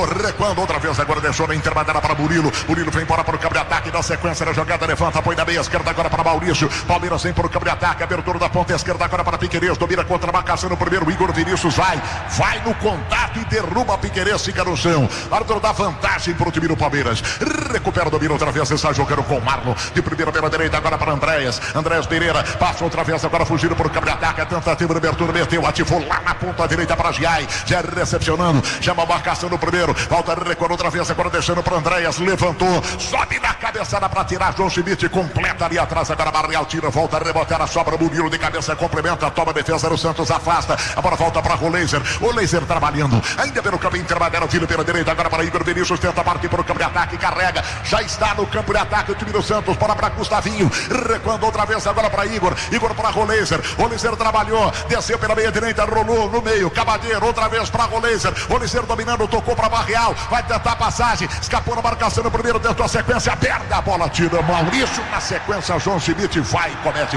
Trabalhou, recuando outra vez, agora deixou na intermediária para Murilo. Murilo vem embora para o campo de ataque, na sequência da jogada, levanta, apoio da meia esquerda agora para Maurício. Palmeiras vem para o campo de ataque, abertura da ponta esquerda agora para Piquerez, domina contra a marcação no primeiro, Igor Vinícius vai no contato e derruba Piquerez, fica no chão. Árbitro dá vantagem para o time do Palmeiras. Recupera o domínio outra vez, está jogando com o Marlon. De primeira pela direita agora para Andréas Pereira, passa outra vez agora fugindo para o campo de ataque, a tentativa de abertura, meteu, ativou lá na ponta direita para Giai, já recepcionando, chama a marcação no primeiro, volta, recuando outra vez agora deixando para Andréas, levantou, sobe na cabeçada para tirar, João Schmidt completa ali atrás, agora Barreal tira, volta a rebotar, a sobra, Murilo de cabeça complementa, toma a defesa do Santos, afasta, agora volta para o Laser trabalhando, ainda pelo campo intermediário, tira pela direita, agora para Igor Vinícius, tenta partir para o campo de ataque, carrega, já está no campo de ataque o time do Santos, bola para Gustavinho, recuando outra vez agora para Igor para Roleiser trabalhou, desceu pela meia direita, rolou no meio, Cavadeiro, outra vez para Roleiser dominando, tocou para Barreal, vai tentar a passagem, escapou na marcação no primeiro, tentou a sequência, perde a bola, tira Maurício, na sequência João Schmidt vai e comete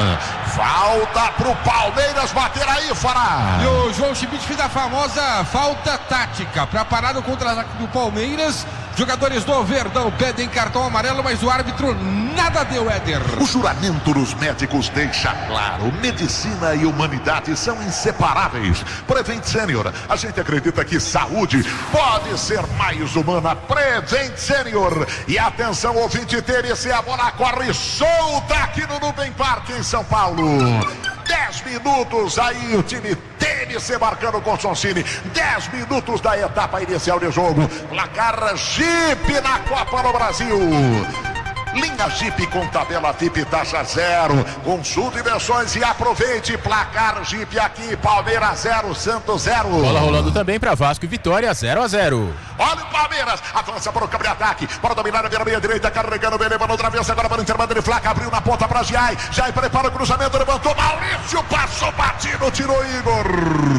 falta pro Palmeiras bater aí, Fará. E o João Schmidt fez a famosa falta tática para parar o contra-ataque do Palmeiras. Jogadores do Verdão pedem cartão amarelo, mas o árbitro nada deu, Éder. O juramento dos médicos deixa claro, medicina e humanidade são inseparáveis. Prevent Senior, a gente acredita que saúde pode ser mais humana. Prevent Senior. E atenção, ouvinte, TNC, a bola corre solta aqui no Nubem Parque em São Paulo. 10 minutos aí o time TNC marcando com Sonsini. 10 minutos da etapa inicial de jogo. Placar Jeep na Copa do Brasil. Linha Jeep com tabela VIP taxa zero. Consulte versões e aproveite. Placar Jeep aqui, Palmeiras 0, Santos 0. Bola rolando também para Vasco e Vitória 0-0. Olha o Palmeiras, avança para o campo de ataque, para dominar a meia direita, carregando bem, levando outra vez agora para o intervalo de Flaca, abriu na ponta para Giai prepara o cruzamento, levantou, Maurício, passou, batido, tirou Igor,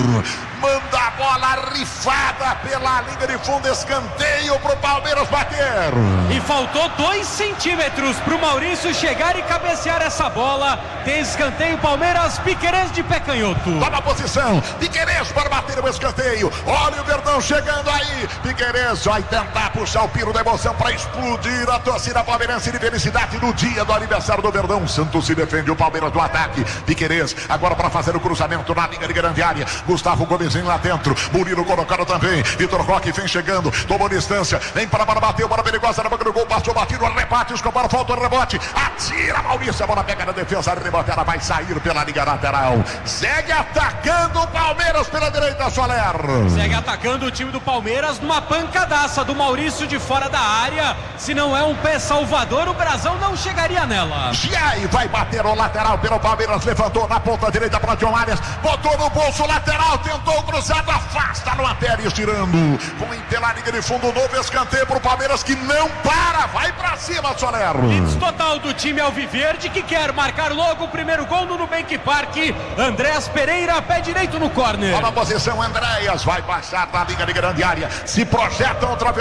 manda a bola rifada pela linha de fundo, escanteio para o Palmeiras bater. E faltou 2 centímetros para o Maurício chegar e cabecear essa bola. Tem escanteio, Palmeiras, Piquerez de pé canhoto. Toma a posição, Piquerez para bater o escanteio, olha o Verdão chegando aí, Piquerez vai tentar puxar o piro da emoção para explodir a torcida palmeirense de felicidade no dia do aniversário do Verdão. Santos se defende, o Palmeiras do ataque, Piquerez agora para fazer o cruzamento na linha de grande área, Gustavo Gomezinho lá dentro, Murilo colocado também, Vitor Roque vem chegando, tomou distância, vem para bater, bola perigosa na boca do gol, passou batido, rebate, Escobar, falta o rebote, atira Maurício, a bola pega na defesa, rebote, ela vai sair pela linha lateral, segue atacando o Palmeiras pela direita, Soler. Segue atacando o time do Palmeiras numa pancadaça do Maurício de fora da área, se não é um pé salvador, o Brasão não chegaria nela. Giai vai bater o lateral pelo Palmeiras, levantou na ponta direita para John Arias, botou no bolso lateral, tentou o cruzado, afasta no Atério, tirando, põe pela linha de fundo, novo escanteio para o Palmeiras que não para, vai para cima, Soler. Blitz total do time alviverde que quer marcar logo o primeiro gol no Nubank Park. Andréas Pereira, pé direito no córner. Olha a posição, Andréas vai baixar na linha de grande área, se projeta outra vez.